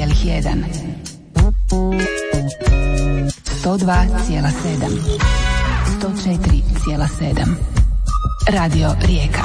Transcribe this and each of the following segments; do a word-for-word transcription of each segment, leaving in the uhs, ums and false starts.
zarez jedan, sto dva zarez sedam, sto četiri zarez sedam. Radio Rijeka.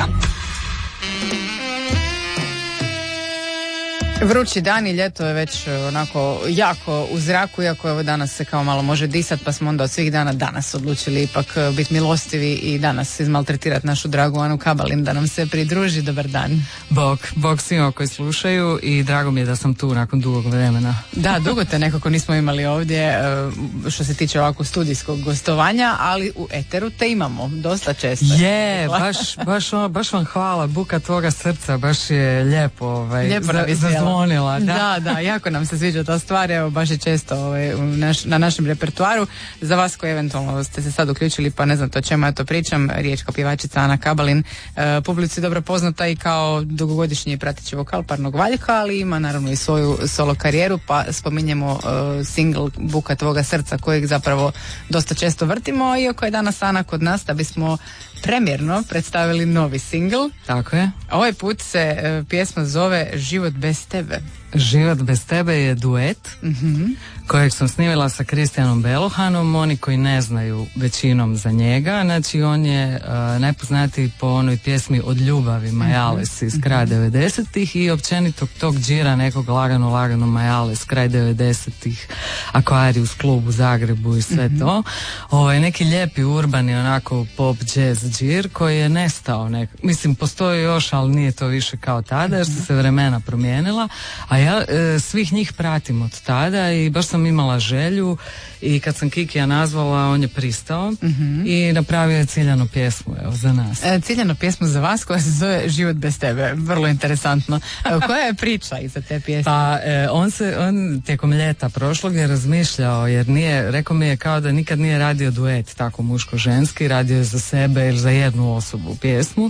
Vrući dan i ljeto je već onako jako u zraku, iako evo danas se kao malo može disat, pa smo onda od svih dana danas odlučili ipak biti milostivi i danas izmaltretirati našu dragu Anu Kabalin da nam se pridruži. Dobar dan. Bog, bog svima koji slušaju i drago mi je da sam tu nakon dugog vremena. Da, dugo te nekako nismo imali ovdje što se tiče ovako studijskog gostovanja, ali u eteru te imamo dosta često. Je, baš, baš, baš vam hvala, buka tvoga srca, baš je lijepo, ovaj, lijepo za, za Zvonila, da. da, da, jako nam se sviđa ta stvar, evo baš je često ovaj, u naš, na našem repertuaru. Za vas koji eventualno ste se sad uključili pa ne znate o čemu ja to pričam, riječka pjevačica Ana Kabalin, e, publici dobro poznata i kao dugogodišnji prateći vokal Parnog Valjka, ali ima naravno i svoju solo karijeru, pa spominjemo e, single Buka tvoga srca kojeg zapravo dosta često vrtimo, iako je danas Ana kod nas da bismo premjerno predstavili novi single. Tako je. Ovaj put se e, pjesma zove Život bez tebe. Život bez tebe je duet mm-hmm. kojeg sam snimila sa Kristijanom Belohanom. Oni koji ne znaju većinom za njega, znači on je uh, najpoznatiji po onoj pjesmi Od ljubavi Majales iz kraja devedesetih i općenito tog džira nekog lagano lagano Majales kraj devedesetih, Aquarius klub u Zagrebu i sve mm-hmm. to. Ovo je neki lijepi urbani onako pop jazz džir koji je nestao nek... mislim postoji još, ali nije to više kao tada jer su se vremena promijenila, a ja e, svih njih pratim od tada i baš sam imala želju i kad sam Kikija nazvala on je pristao mm-hmm. i napravio je ciljanu pjesmu evo, za nas. E, ciljanu pjesmu za vas koja se zove Život bez tebe, vrlo interesantno. E, koja je priča iza te pjesme? Pa e, on se, on tijekom ljeta prošlog je razmišljao jer nije, rekao mi je kao da nikad nije radio duet tako muško-ženski, radio je za sebe ili za jednu osobu pjesmu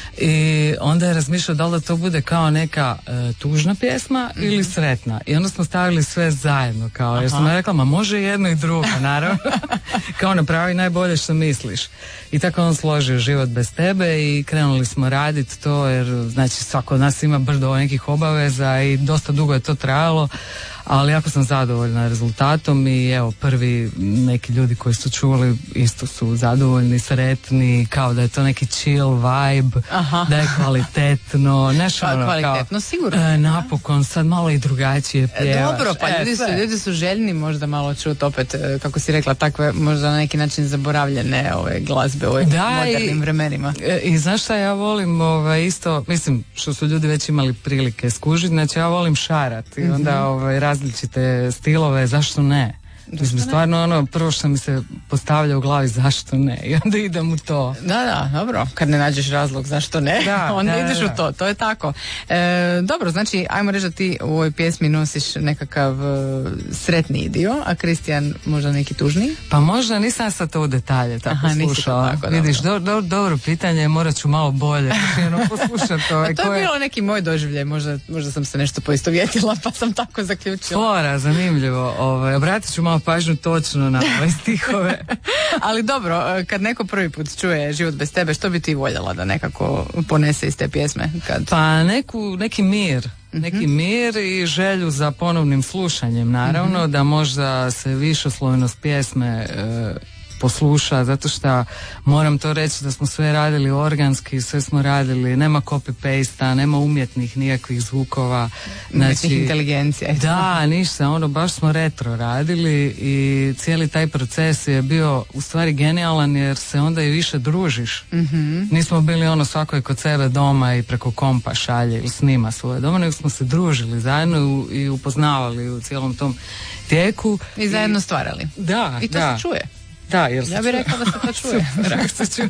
i onda je razmišljao da li da to bude kao neka e, tužna pjesma mm-hmm. ili sretna i onda smo stavili sve zajedno kao, jer sam rekla ma može jedno i drugo naravno kao napravi najbolje što misliš i tako on složio Život bez tebe i krenuli smo raditi to jer znači svako od nas ima brdo nekih obaveza i dosta dugo je to trajalo, ali jako sam zadovoljna rezultatom i evo prvi neki ljudi koji su čuli isto su zadovoljni, sretni, kao da je to neki chill vibe, aha. da je kvalitetno, nešto ono kvalitetno, kao, sigurno. E, napokon sad malo i drugačije pjevaš. Dobro, pa e, ljudi, su, ljudi su željni možda malo čuti opet, kako si rekla, takve možda na neki način zaboravljene ove glazbe u ovim modernim vremenima. I, i znaš šta ja volim ovaj, isto, mislim što su ljudi već imali prilike skužiti, znači ja volim šarati i onda mm-hmm. ovaj, različite stilove, zašto ne? Mislim, stvarno ono, prvo što mi se postavlja u glavi zašto ne i onda idem u to. Da, da, dobro, kad ne nađeš razlog zašto ne, da, onda da, ideš da. u to, to je tako. E, dobro, znači, ajmo reći da ti u ovoj pjesmi nosiš nekakav uh, sretniji dio, a Kristijan možda neki tužniji? Pa možda nisam sad to u detalje tako Aha, slušala. Tako, vidiš, do, do, dobro pitanje, morat ću malo bolje poslušati. Ovaj, to je koje... bilo neki moj doživljaj, možda, možda sam se nešto poistovjetila pa sam tako zaključila. Fora, zanimljivo, ovaj, obratit ću malo pažnju točno na ove stihove. Ali dobro, kad neko prvi put čuje Život bez tebe, što bi ti voljela da nekako ponese iz te pjesme? Kad... Pa neku, neki mir. Neki mm-hmm. mir i želju za ponovnim slušanjem, naravno, mm-hmm. da možda se višeslojnost pjesme e, posluša, zato što moram to reći da smo sve radili organski, sve smo radili, nema copy-paste, nema umjetnih nikakvih zvukova. Znači, inteligencija. Da, ništa, ono, baš smo retro radili i cijeli taj proces je bio u stvari genijalan jer se onda i više družiš. Mm-hmm. Nismo bili ono svako je kod sebe doma i preko kompa šalje ili snima svoje doma, nego smo se družili zajedno i upoznavali u cijelom tom tijeku. I zajedno stvarali. Da, I to da. se čuje. Da, jer se ja bih rekla da se to čuje. Super, se čuje.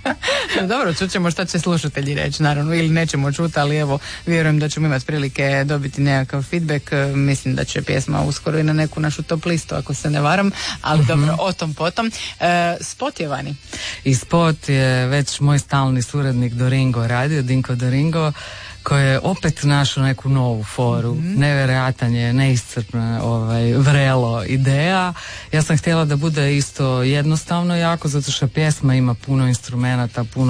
No, dobro, čućemo šta će slušatelji reći, naravno, ili nećemo čuti, ali evo, vjerujem da ćemo imati prilike dobiti nekakav feedback. Mislim da će pjesma uskoro i na neku našu top listu, ako se ne varam, ali mm-hmm. dobro, o tom potom. E, spot je vani. I spot je već moj stalni suradnik Doringo radio, Dinko Doringo, koji je opet našao neku novu foru. Mm-hmm. Nevjerojatan je, neiscrpna ovaj, vrelo ideja. Ja sam htjela da bude isto jednostavno jako, zato što pjesma ima puno instrumenata, puno